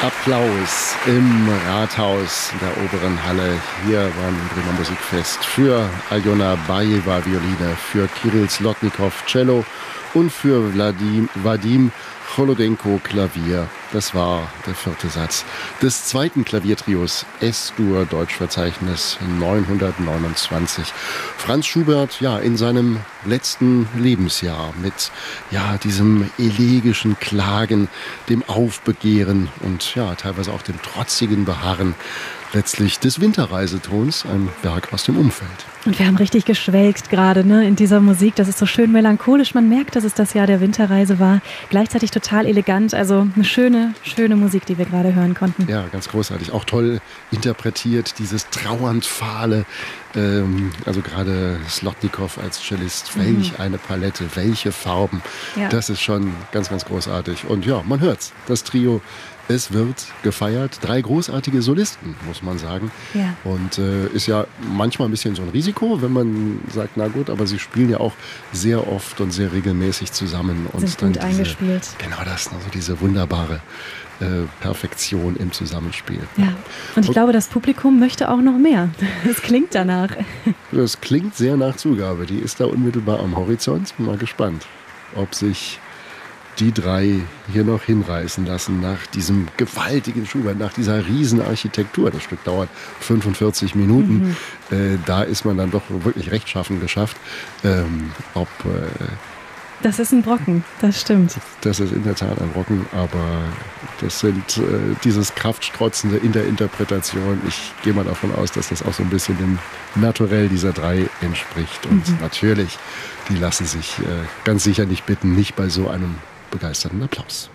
Applaus im Rathaus in der oberen Halle hier beim Bremer Musikfest für Aljona Bajeva Violine, für Kirill Slotnikow Cello und für Vadim Cholodenko Klavier. Das war der 4. Satz des 2. Klaviertrios S-Dur Deutschverzeichnis 929. Franz Schubert, in seinem letzten Lebensjahr mit diesem elegischen Klagen, dem Aufbegehren und teilweise auch dem trotzigen Beharren letztlich des Winterreisetons, ein Werk aus dem Umfeld. Und wir haben richtig geschwelgt gerade in dieser Musik. Das ist so schön melancholisch. Man merkt, dass es das Jahr der Winterreise war. Gleichzeitig total elegant. Also eine schöne Musik, die wir gerade hören konnten. Ja, ganz großartig. Auch toll interpretiert, dieses trauernd fahle. Also gerade Slotnikow als Cellist. Welch eine Palette, welche Farben. Ja. Das ist schon ganz, ganz großartig. Und man hört's. Das Trio, es wird gefeiert. 3 großartige Solisten, muss man sagen. Ja. Und ist ja manchmal ein bisschen so ein Risiko, wenn man sagt, na gut, aber sie spielen ja auch sehr oft und sehr regelmäßig zusammen. Und sind gut eingespielt. Genau das, also diese wunderbare Perfektion im Zusammenspiel. Ja. Und ich glaube, das Publikum möchte auch noch mehr. Es klingt danach. Das klingt sehr nach Zugabe. Die ist da unmittelbar am Horizont. Bin mal gespannt, ob sich die 3 hier noch hinreißen lassen nach diesem gewaltigen Schubert, nach dieser Riesenarchitektur. Das Stück dauert 45 Minuten. Da ist man dann doch wirklich rechtschaffen geschafft. Das ist ein Brocken, das stimmt. Das ist in der Tat ein Brocken, aber das sind dieses Kraftstrotzende in der Interpretation. Ich gehe mal davon aus, dass das auch so ein bisschen dem Naturell dieser 3 entspricht. Und natürlich, die lassen sich ganz sicher nicht bitten, nicht bei so einem begeisterten Applaus.